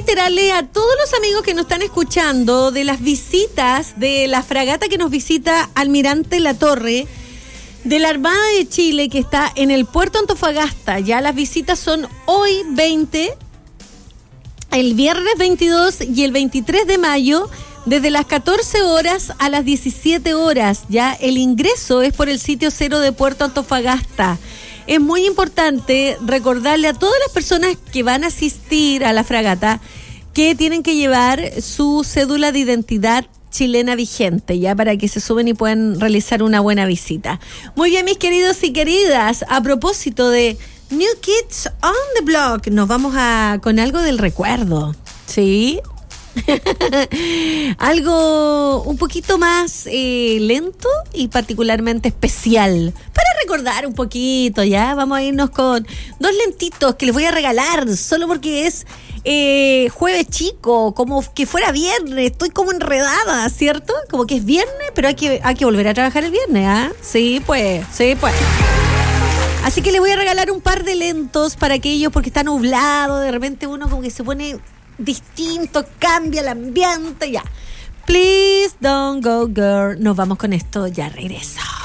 reiterarle a todos los amigos que nos están escuchando de las visitas de la fragata que nos visita Almirante Latorre de la Armada de Chile, que está en el puerto Antofagasta. Ya las visitas son hoy 20, el viernes 22 y el 23 de mayo, desde las 14 horas a las 17 horas. Ya el ingreso es por el sitio cero de Puerto Antofagasta. Es muy importante recordarle a todas las personas que van a asistir a la fragata que tienen que llevar su cédula de identidad chilena vigente, ya, para que se suben y puedan realizar una buena visita. Muy bien, mis queridos y queridas, a propósito de New Kids on the Block, nos vamos con algo del recuerdo, ¿sí? Algo un poquito más lento y particularmente especial para recordar un poquito. Ya vamos a irnos con dos lentitos que les voy a regalar solo porque es jueves chico, como que fuera viernes. Estoy como enredada, ¿cierto? Como que es viernes, pero hay que volver a trabajar el viernes, ¿ah? Sí, pues. Así que les voy a regalar un par de lentos para aquellos, porque está nublado, de repente uno como que se pone distinto, cambia el ambiente, ya. Please don't go girl. Nos vamos con esto, ya regreso.